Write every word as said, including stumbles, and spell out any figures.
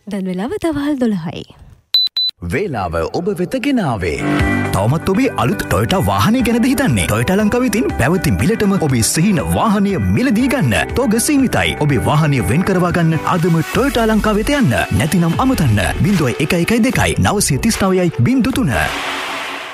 දැන් වෙලාව දවල් දොළහයි. වේලාව ඔබ වෙත ගෙනාවේ. තවමත් ඔබේ අලුත් ටොයෝටා වාහනය ගැනද හිතන්නේ? ටොයෝටා ලංකාවේ තියෙන පැවති මිලටම ඔබේ සිහින වාහනය මිලදී ගන්න. තෝග සීමිතයි. ඔබේ වාහනය වෙන් කරවා ගන්න අදම ටොයෝටා ලංකාවට යන්න. නැතිනම් අමතන්න. ज़ीरो एक एक दो नौ तीन नौ ज़ीरो तीन